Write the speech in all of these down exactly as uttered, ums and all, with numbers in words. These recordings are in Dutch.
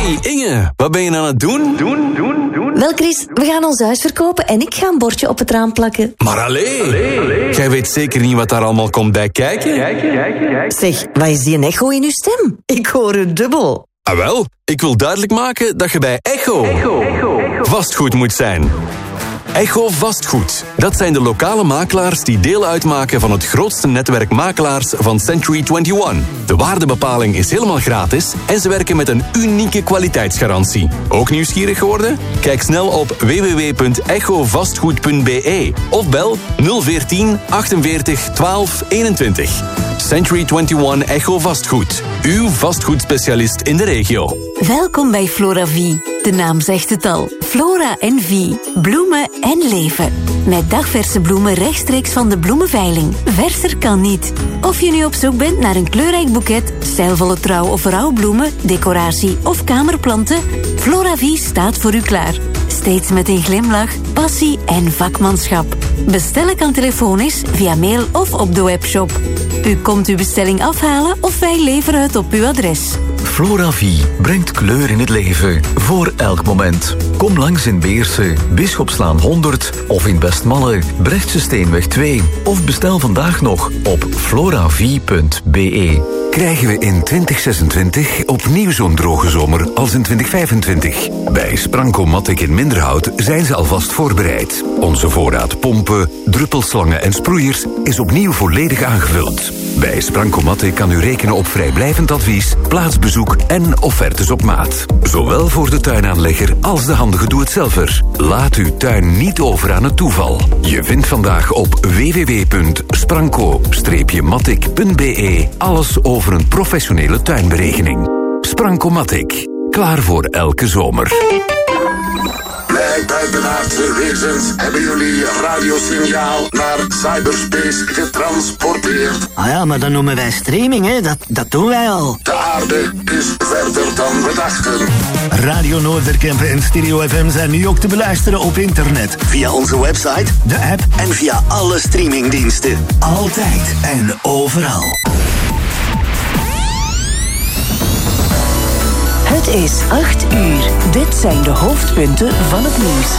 Hey Inge, wat ben je aan het doen? Doen, doen, doen. Wel Chris, we gaan ons huis verkopen en ik ga een bordje op het raam plakken. Maar allee, allee, allee. Jij weet zeker niet wat daar allemaal komt bij kijken? Kijken, kijken, kijken. Zeg, wat is die een echo in uw stem? Ik hoor het dubbel. Ah wel, ik wil duidelijk maken dat je bij Echo, Echo, Echo, Echo. vastgoed moet zijn. Echo Vastgoed. Dat zijn de lokale makelaars die deel uitmaken van het grootste netwerk makelaars van Century eenentwintig. De waardebepaling is helemaal gratis en ze werken met een unieke kwaliteitsgarantie. Ook nieuwsgierig geworden? Kijk snel op w w w punt echo vastgoed punt b e of bel nul veertien achtenveertig twaalf eenentwintig. Century eenentwintig Echo Vastgoed. Uw vastgoedspecialist in de regio. Welkom bij Flora Vie. De naam zegt het al. Flora en Vie. Bloemen en leven. Met dagverse bloemen rechtstreeks van de bloemenveiling. Verser kan niet. Of je nu op zoek bent naar een kleurrijk boeket, stijlvolle trouw- of rouwbloemen, decoratie of kamerplanten, Flora Vie staat voor u klaar. Steeds met een glimlach, passie en vakmanschap. Bestellen kan telefonisch, via mail of op de webshop. U komt uw bestelling afhalen of wij leveren het op uw adres. Flora Vie brengt kleur in het leven, voor elk moment. Kom langs in Beerse, Bisschopslaan honderd of in Westmalle, Brechtse Steenweg twee. Of bestel vandaag nog op floravie punt b e. Krijgen we in twintig zesentwintig opnieuw zo'n droge zomer als in twintig vijfentwintig? Bij Spranko-Matic in Minderhout zijn ze alvast voorbereid. Onze voorraad pompen, druppelslangen en sproeiers is opnieuw volledig aangevuld. Bij Spranko-Matic kan u rekenen op vrijblijvend advies, plaatsbezoek en offertes op maat. Zowel voor de tuinaanlegger als de handige doe-het-zelver. Laat uw tuin niet over aan het toeval. Je vindt vandaag op w w w punt spranko matic punt b e alles over een professionele tuinberekening. Spranko-Matic. Klaar voor elke zomer. Wij buitenaardse wezens hebben jullie radiosignaal naar cyberspace getransporteerd. Ah ja, maar dat noemen wij streaming, hè? Dat, dat doen wij al. De aarde is verder dan we dachten. Radio Noorderkempen en Stereo F M zijn nu ook te beluisteren op internet. Via onze website, de app en via alle streamingdiensten. Altijd en overal. Het is acht uur. Dit zijn de hoofdpunten van het nieuws.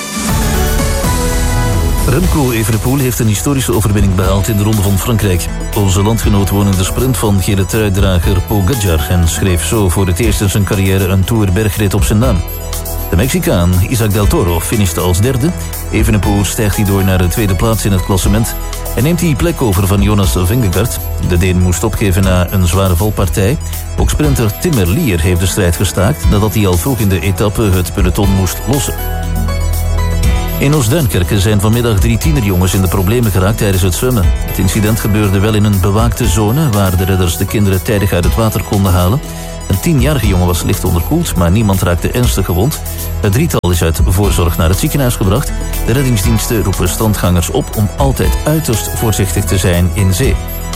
Remco Evenepoel heeft een historische overwinning behaald in de Ronde van Frankrijk. Onze landgenoot won in de sprint van gele truidrager Pogacar en schreef zo voor het eerst in zijn carrière een Tour bergrit op zijn naam. De Mexicaan Isaac del Toro finishte als derde. Evenepoel stijgt hierdoor naar de tweede plaats in het klassement en neemt die plek over van Jonas Vingegaard. De Deen moest opgeven na een zware valpartij. Ook sprinter Tim Merlier heeft de strijd gestaakt nadat hij al vroeg in de etappe het peloton moest lossen. In Oost-Duinkerke zijn vanmiddag drie tienerjongens in de problemen geraakt tijdens het zwemmen. Het incident gebeurde wel in een bewaakte zone waar de redders de kinderen tijdig uit het water konden halen. Een tienjarige jongen was licht onderkoeld, maar niemand raakte ernstig gewond. Het drietal is uit voorzorg naar het ziekenhuis gebracht. De reddingsdiensten roepen strandgangers op om altijd uiterst voorzichtig te zijn in zee.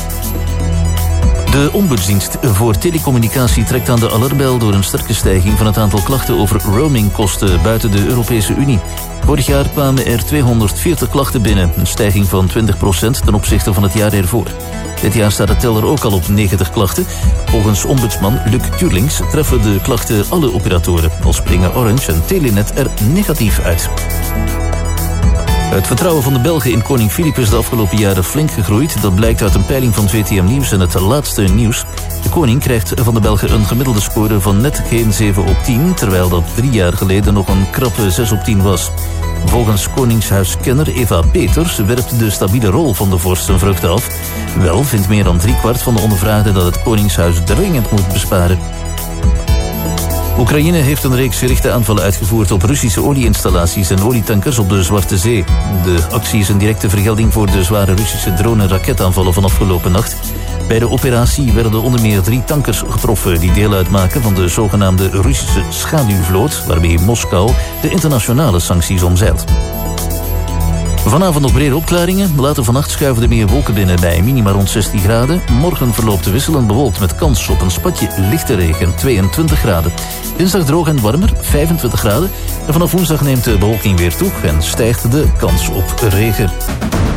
De ombudsdienst voor telecommunicatie trekt aan de alarmbel door een sterke stijging van het aantal klachten over roamingkosten buiten de Europese Unie. Vorig jaar kwamen er tweehonderdveertig klachten binnen, een stijging van twintig procent ten opzichte van het jaar ervoor. Dit jaar staat de teller ook al op negentig klachten. Volgens ombudsman Luc Turlings treffen de klachten alle operatoren, al springen Orange en Telenet er negatief uit. Het vertrouwen van de Belgen in koning Filip is de afgelopen jaren flink gegroeid. Dat blijkt uit een peiling van V T M Nieuws en het laatste nieuws. De koning krijgt van de Belgen een gemiddelde score van net geen zeven op tien... terwijl dat drie jaar geleden nog een krappe zes op tien was. Volgens koningshuiskenner Eva Peters werpt de stabiele rol van de vorst zijn vruchten af. Wel vindt meer dan driekwart van de ondervraagden dat het koningshuis dringend moet besparen. Oekraïne heeft een reeks gerichte aanvallen uitgevoerd op Russische olieinstallaties en olietankers op de Zwarte Zee. De actie is een directe vergelding voor de zware Russische drone- en raketaanvallen van afgelopen nacht. Bij de operatie werden onder meer drie tankers getroffen die deel uitmaken van de zogenaamde Russische schaduwvloot, waarmee Moskou de internationale sancties omzeilt. Vanavond nog brede opklaringen. Later vannacht schuiven er meer wolken binnen bij minima rond zestien graden. Morgen verloopt de wisselend bewolkt met kans op een spatje lichte regen, tweeëntwintig graden. Dinsdag droog en warmer, vijfentwintig graden. En vanaf woensdag neemt de bewolking weer toe en stijgt de kans op regen.